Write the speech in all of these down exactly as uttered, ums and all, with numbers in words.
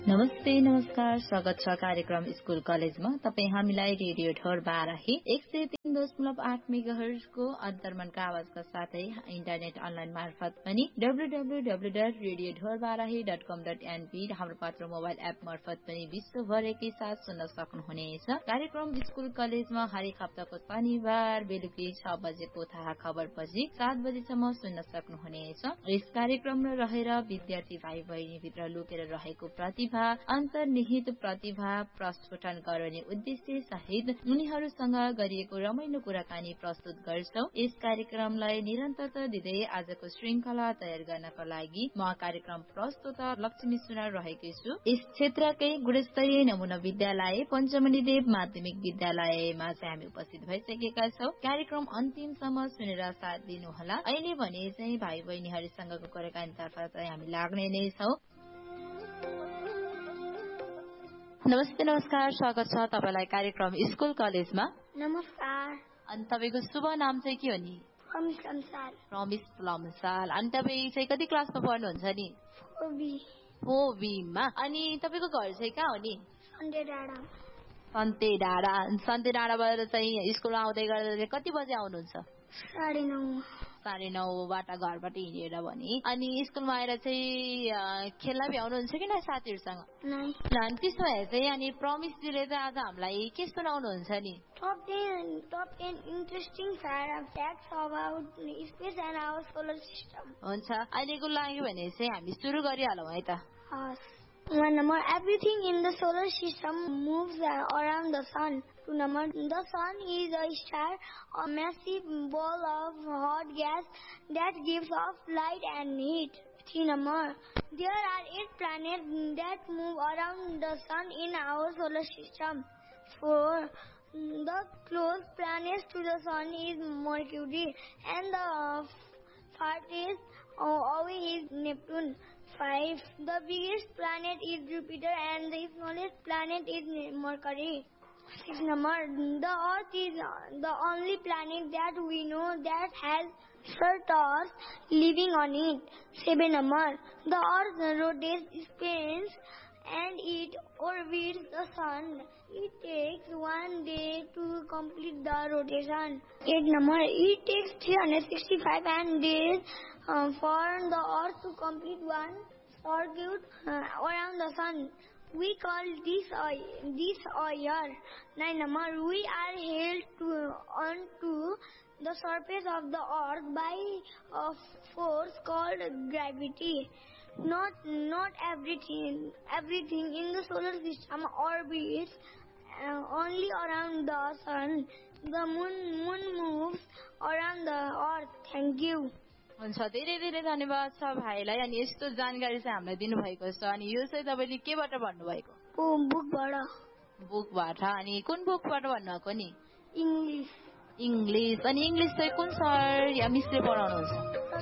नमस्ते नमस्कार स्वागत छ कार्यक्रम स्कुल कलेजमा। तपाई हामीलाई रेडियो ढोर बाराही एक सय तीन दशमलव आठ मेगाहर्जको अन्तर्मनका आवाजका साथै इन्टरनेट अनलाइन मार्फत पनि W W W dot radio ढोर बाराही डट कम डट एनपी हाम्रो पात्र मोबाइल एप मार्फत पनि विश्वभर एकै साथ सुन्न सक्नुहुनेछ। कार्यक्रम स्कुल कलेजमा हरेक हप्ताको शनिबार बेलुकी छ बजेको थाहा खबरपछि सात बजेसम्म सुन्न सक्नुहुनेछ। यस कार्यक्रममा रहेर विद्यार्थी भाइ बहिनी भित्र लुकेर रहेको प्रतिभा अन्तर्निहित प्रतिभा प्रस्फुटन गर्ने उद्देश्य सहित उनीहरूसँग गरिएको रमाइलो कुराकानी प्रस्तुत गर्छौ। यस कार्यक्रमलाई निरन्तरता दिँदै आजको श्रृंखला तयार गर्नका लागि म कार्यक्रम प्रस्तुता लक्ष्मी सुनार रहेकी छु। यस क्षेत्रकै गुणस्तरीय नमुना विद्यालय पञ्चमणी देव माध्यमिक विद्यालयमा चाहिँ हामी उपस्थित भइसकेका छौं। कार्यक्रम अन्तिमसम्म सुनेर साथ दिनुहोला। अहिले भने चाहिँ भाइ बहिनीहरूसँगको कुराकानीतर्फ चाहिँ हामी लाग्ने नै छौं। नमस्ते नमस्कार स्वागत छ तपाईलाई कार्यक्रम स्कुल कलेजमा। नमस्कार। अनि तपाईको शुभ नाम चाहिँ के हो नि? प्रमिस लम्साल। प्रमिस लम्साल। अनि तपाई चाहिँ कति क्लासमा पढ्नुहुन्छ नि? Four be. फोर बी मा। अनि तपाईको घर चाहिँ कहाँ हो नि? सन्ते डाँडा। सन्ते डाँडा। सन्ते डाँडाबाट चाहिँ स्कुल आउँदै गर्दा कति बजे आउनुहुन्छ? साढे नौ। साढे नौबाट घरबाट हिँडेर भने। अनि स्कुलमा आएर चाहिँ खेल्न भ्याउनुहुन्छ कि न साथीहरूसँग? नै। अनि त्यसो भए चाहिँ अनि प्रमिसजीले चाहिँ आज हामीलाई के सुनाउनुहुन्छ नि? Top ten top ten interesting facts about space and our solar system. हुन्छ, अहिलेको लागि भने चाहिँ हामी सुरु गरिहालौँ है त। हस्। One number, everything in the solar system moves around the sun. Two number, the sun is a star, a massive ball of hot gas that gives off light and heat. Three number, there are eight planets that move around the sun in our solar system. Four, the closest planet to the sun is Mercury, and the farthest away is Neptune. Five, the biggest planet is Jupiter and the smallest planet is Mercury. Six number, the Earth is the only planet that we know that has stars living on it. Seven number, the Earth rotates, spins and it orbits the sun. It takes one day to complete the rotation. Eight number, it takes three hundred sixty-five and days uh, for the Earth to complete one circuit uh, around the sun. We call this a, this a year. Nine number, we are held to, onto the surface of the Earth by a force called gravity. Not not everything everything in the solar system orbits uh, only around the sun. The moon moon moves around the Earth. Thank you. हुन्छ, धेरै धेरै धन्यवाद छ भाइलाई। अनि यस्तो जानकारी चाहिँ हामीलाई दिनुभएको छ। अनि यो चाहिँ तपाईँले केबाट भन्नुभएको? बुकबाट। बुकबाट। अनि कुन बुकबाट भन्नुभएको नि? इङ्ग्लिस। इङ्ग्लिस। अनि इङ्ग्लिस चाहिँ कुन सर या मिसले पढाउनुहुन्छ?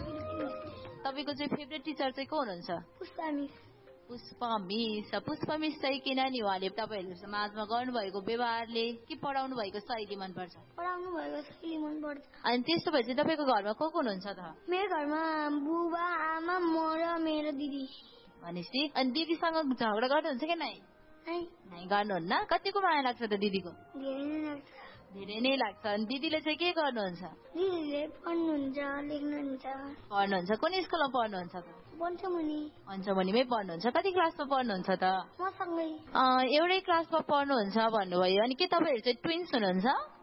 तपाईँको चाहिँ फेभरेट टिचर चाहिँ को हुनुहुन्छ? Pushpa miss. Pushpa miss. Pushpa miss चाहिँ किन नि उहाँले तपाईँहरू समाजमा गर्नुभएको व्यवहारले कि पढाउनु भएको शैली मनपर्छ? पढाउनु भएको शैली मनपर्छ। अनि त्यस्तो भए चाहिँ तपाईँको घरमा को को हुनुहुन्छ त? मेरो घरमा बुबा आमा म र मेरो दिदी। भनेपछि अनि दिदीसँग झगडा गर्नुहुन्छ कि नै? नै गर्नुहुन्न। कतिको माया लाग्छ त दिदीको? धेरै नै लाग्छ। धेरै नै लाग्छ। अनि दिदीले चाहिँ के गर्नुहुन्छ? दिदीले पढ्नुहुन्छ, लेख्नुहुन्छ। पढ्नुहुन्छ। कुन स्कुलमा पढ्नुहुन्छ त? पञ्चमुनी। पञ्चमुनीमै पढ्नुहुन्छ। कति क्लासमा पढ्नुहुन्छ त? मसँगै। एउटै क्लासमा पढ्नुहुन्छ भन्नुभयो। अनि के तपाईँहरू चाहिँ ट्विन्स हुनुहुन्छ?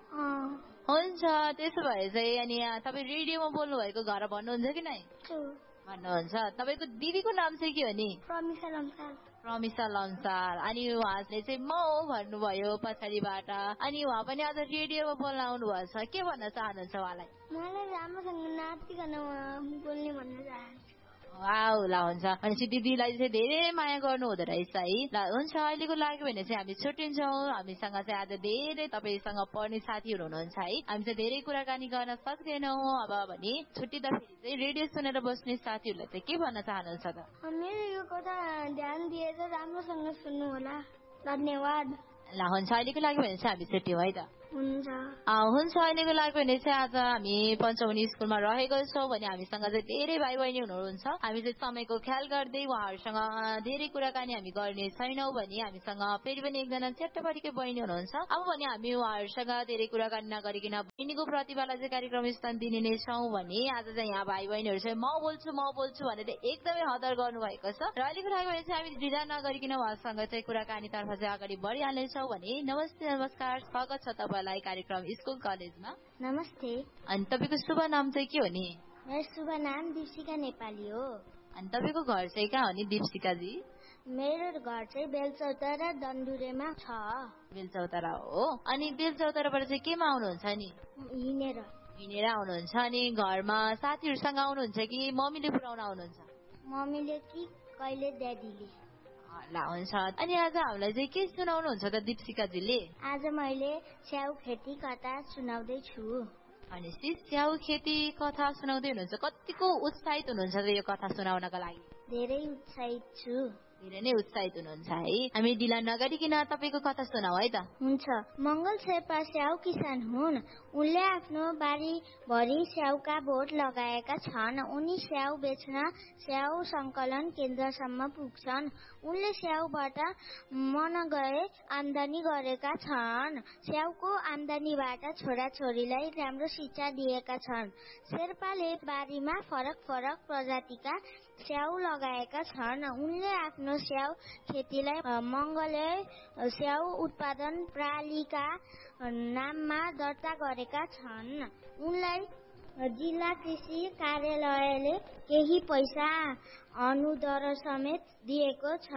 हुन्छ, त्यसो भए चाहिँ अनि तपाईँ रेडियोमा बोल्नु भएको घर भन्नुहुन्छ कि नै? भन्नुहुन्छ। तपाईँको दिदीको नाम चाहिँ के हो नि? प्रमिसा लम्साल। प्रमिसा लम्साल। अनि उहाँले चाहिँ म हो भन्नुभयो पछाडिबाट। अनि उहाँ पनि आज रेडियोमा बोल्न आउनु भएको छ। के भन्न चाहनुहुन्छ उहाँलाई? मलाई राम्रोसँग नाचिकन बोल्ने भन्न चाहन्छु। वाउ, ल हुन्छ। भनेपछि दिदीलाई चाहिँ धेरै माया गर्नु हुँदो रहेछ है। ल हुन्छ, अहिलेको लागि भने चाहिँ हामी छुट्टिन्छौँ। हामीसँग चाहिँ आज धेरै तपाईँसँग पढ्ने साथीहरू हुनुहुन्छ है। हामी चाहिँ धेरै कुराकानी गर्न सक्दैनौँ अब भने। छुट्टिँदाखेरि चाहिँ रेडियो सुनेर बस्ने साथीहरूलाई चाहिँ के भन्न चाहनुहुन्छ त? मेरो यो কথা ध्यान दिएर राम्रोसँग सुन्नु होला। धन्यवाद। ल हुन्छ, अहिलेको लागि भने चाहिँ हामी छुट्यौँ है त। हुन्छ हुन्छ अहिलेको लागि भने चाहिँ आज हामी पञ्चमुनि स्कुलमा रहेको छौँ भने हामीसँग चाहिँ धेरै भाइ बहिनी हुनुहुन्छ। हामी चाहिँ समयको ख्याल गर्दै उहाँहरूसँग धेरै कुराकानी हामी गर्ने छैनौँ भने हामीसँग फेरि पनि एकजना च्याट्टपट्टिकै बहिनी हुनुहुन्छ। अब भने हामी उहाँहरूसँग धेरै कुराकानी नगरिकन बहिनीको प्रतिभालाई चाहिँ कार्यक्रम स्थान दिने नै छौँ भने आज चाहिँ यहाँ भाइ बहिनीहरू चाहिँ म बोल्छु म बोल्छु भनेर एकदमै हतार गर्नुभएको छ र अहिलेको लागि भने चाहिँ हामी ढिला नगरिकन उहाँसँग चाहिँ कुराकानीतर्फ चाहिँ अगाडि बढिहाल्नेछौँ भने नमस्ते नमस्कार स्वागत छ तपाईँलाई कार्यक्रम स्कुल कलेजमा। नमस्ते। अनि तपाईँको शुभ नाम चाहिँ के हो नि? मेरो शुभ नाम दीपशिका नेपाली हो। अनि तपाईँको घर चाहिँ कहाँ हो नि दीपशिकाजी? मेरो घर चाहिँ बेलचौतारा डन्डुरेमा छ। बेलचौतारा हो। अनि बेलचौताराबाट चाहिँ केमा आउनुहुन्छ नि? हिँडेर। हिँडेर आउनुहुन्छ। अनि घरमा साथीहरूसँग आउनुहुन्छ कि मम्मीले पुऱ्याउन आउनुहुन्छ? मम्मीले कि कहिले ड्याडीले। ल हुन्छ। अनि आज हामीलाई चाहिँ के सुनाउनुहुन्छ त दीपशिकाजीले? आज मैले स्याउ खेती कथा सुनाउँदैछु। अनि स्याउ खेती कथा सुनाउँदै हुनुहुन्छ। कतिको उत्साहित हुनुहुन्छ त यो कथा सुनाउनका लागि? धेरै उत्साहित छु। धेरै नै उत्साहित हुनुहुन्छ है। हामी ढिला नगरिकन तपाईँको कथा सुनाऊ है त। हुन्छ। मङ्गल शेर्पा स्याउ किसान हुन्। उनले आफ्नो बारीभरि स्याउका बोट लगाएका छन्। उनी स्याउ बेच्न स्याउ संकलन केन्द्रसम्म पुग्छन्। उनले स्याउबाट मन गए आम्दानी गरेका छन्। स्याउको आम्दानीबाट छोराछोरीलाई राम्रो शिक्षा दिएका छन्। शेर्पाले बारीमा फरक फरक प्रजातिका स्याउ लगाएका छन्। उनले आफ्नो स्याउ खेतीलाई मङ्गलय स्याउ उत्पादन प्रणालीका नाममा दर्ता गरेका छन्। उनलाई जिल्ला कृषि कार्यालयले केही पैसा अनुदान समेत दिएको छ।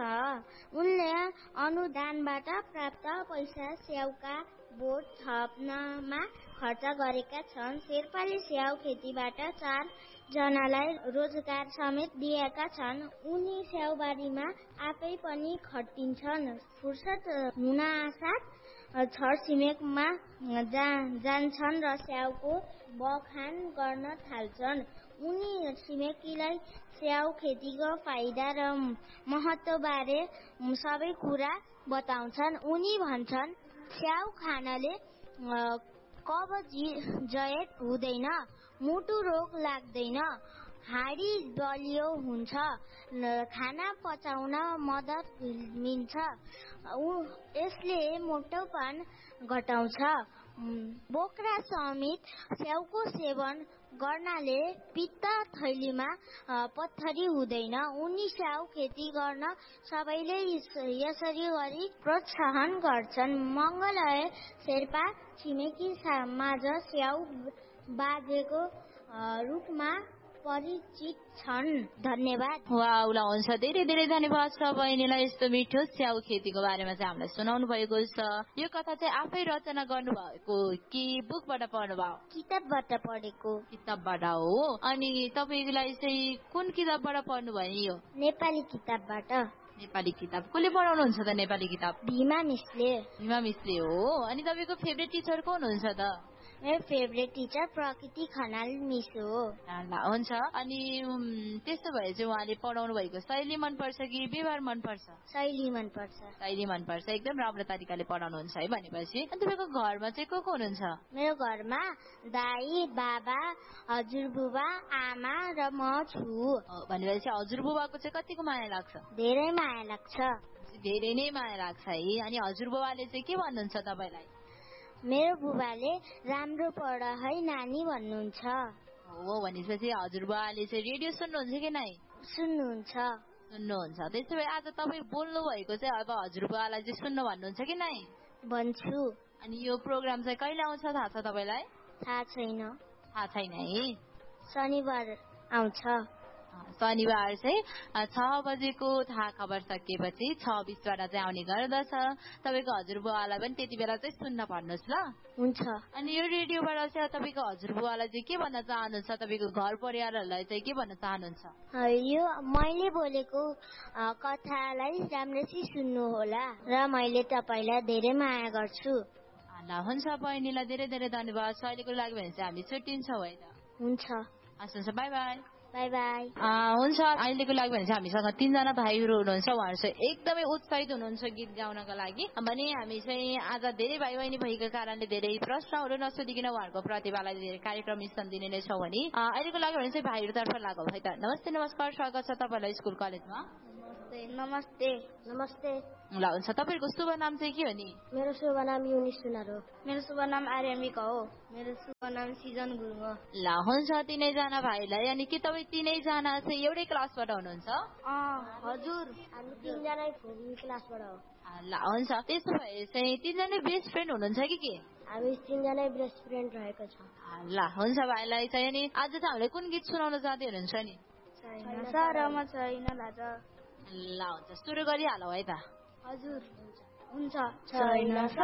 उनले अनुदानबाट प्राप्त पैसा स्याउका बोट थप्नमा खर्च गरेका छन्। शेर्पाले स्याउ खेतीबाट चार जनालाई रोजगार समेत दिएका छन्। उनी स्याउबारीमा आफै पनि खटिन्छन्। फुर्सद हुनासाथ छर छिमेकमा जा, जान्छन् र स्याउको बखान गर्न थाल्छन्। उनी छिमेकीलाई स्याउ खेतीको फाइदा र महत्त्वबारे सबै कुरा बताउँछन्। उनी भन्छन् स्याउ खानाले कब्जियत हुँदैन, मुटु रोग लाग्दैन, हाडी बलियो हुन्छ, खाना पचाउन मद्दत मिल्छ, यसले मोटोपन घटाउँछ। बोक्रा समेत स्याउको सेवन गर्नाले पित्त थैलीमा पत्थरी हुँदैन। उनी स्याउ खेती गर्न सबैले यसरी गरी प्रोत्साहन गर्छन्। मङ्गलय शेर्पा छिमेकी माझ स्याउ बाजेको रूपमा परिचित छन्। धन्यवाद। वाउ, ल हुन्छ। धेरै धेरै धन्यवाद छ बहिनीलाई यस्तो मिठो स्याउ खेतीको बारेमा चाहिँ हामीलाई सुनाउनु भएको छ। यो कथा चाहिँ आफै रचना गर्नुभएको कि बुकबाट पढ्नुभयो? किताबबाट पढेको। किताबबाट हो। अनि तपाईँलाई चाहिँ कुन किताबबाट पढ्नुभयो नि यो? नेपाली किताबबाट। नेपाली किताब कसले पढाउनुहुन्छ त नेपाली किताब? भीमा मिसले। भीमा मिसले हो। अनि तपाईँको फेभरेट टिचर को हुनुहुन्छ त? मेरो फेभरेट टिचर प्रकृति खनाल मिस हो। ल हुन्छ। अनि त्यस्तो भए चाहिँ उहाँले पढाउनु भएको शैली मनपर्छ कि व्यवहार मनपर्छ? शैली मनपर्छ। शैली मनपर्छ। एकदम राम्रो तरिकाले पढाउनुहुन्छ है भनेपछि। अनि तपाईँको घरमा चाहिँ को को हुनुहुन्छ? मेरो घरमा दाई, बाबा, हजुरबुबा, आमा र म छु। भनेपछि हजुरबुबाको चाहिँ कतिको माया लाग्छ? धेरै माया लाग्छ। धेरै नै माया लाग्छ है। अनि हजुरबुबाले चाहिँ के भन्नुहुन्छ तपाईँलाई? मेरो बुबाले राम्रो पढ है नानी भन्नुहुन्छ। हो। भनेपछि हजुरबुबाले चाहिँ रेडियो सुन्नुहुन्छ कि नै? सुन्नुहुन्छ। सुन्नुहुन्छ। त्यसो भए आज तपाईँ बोल्नु भएको चाहिँ अब हजुरबुबालाई चाहिँ सुन्नु भन्नुहुन्छ कि नै? भन्छु। अनि यो प्रोग्राम चाहिँ कहिले आउँछ थाहा छ तपाईँलाई? थाहा छैन। थाहा छैन है। शनिबार आउँछ। शनिबार चाहिँ छ बजेको थाहा खबर सकिएपछि छ बिसबाट चाहिँ आउने गर्दछ। तपाईँको हजुरबुवालाई पनि त्यति बेला चाहिँ सुन्न भन्नुहोस् ल। हुन्छ। अनि यो रेडियोबाट चाहिँ तपाईँको हजुरबुवालाई चाहिँ के भन्न चाहनुहुन्छ? तपाईँको घर परिवारहरूलाई चाहिँ के भन्न चाहनुहुन्छ? यो मैले बोलेको कथालाई राम्ररी सुन्नु होला र मैले तपाईँलाई धेरै माया गर्छु। ल हुन्छ। बहिनीलाई धेरै धेरै धन्यवाद। अहिलेको लागि भने चाहिँ हामी छुट्टिन्छौँ है त। हुन्छ। हस् हुन्छ। By by. By by. हुन्छ, अहिलेको लागि भने चाहिँ हामीसँग तीनजना भाइहरू हुनुहुन्छ, उहाँहरू चाहिँ एकदमै उत्साहित हुनुहुन्छ गीत गाउनका लागि। भने हामी चाहिँ आज धेरै भाइ बहिनी भएको कारणले धेरै प्रश्नहरू नसोधिकन उहाँहरूको प्रतिभालाई धेरै कार्यक्रम स्थान दिने नै छौँ भने अहिलेको लागि भने चाहिँ भाइहरूतर्फ लागौ है त। नमस्ते नमस्कार, स्वागत छ तपाईँलाई स्कुल कलेजमा। नमस्ते नमस्ते। ल हुन्छ, तपाईँहरूको शुभ नाम चाहिँ के हो नि? मेरो शुभ नाम युनिस सुनार हो। मेरो शुभ नाम आर्यमिका हो। मेरो शुभ नाम सिजन गुरुङ हो। ल हुन्छ, तिनैजना भाइलाई। अनि के तपाईँ तिनैजना चाहिँ एउटै क्लासबाट हुनुहुन्छ? हजुर, हामी तिनजना क्लासबाट हो। ल हुन्छ, त्यसो भए चाहिँ तिनजना बेस्ट फ्रेन्ड हुनुहुन्छ कि के? हामी तिनजना बेस्ट फ्रेन्ड रहेको छ। ल हुन्छ भाइलाई चाहिँ। अनि आज चाहिँ हामीले कुन गीत सुनाउन जाँदै हुनुहुन्छ नि? छैन लाज। ल हुन्छ, सुरु गरिहालौ है त। हजुर हुन्छ। छैन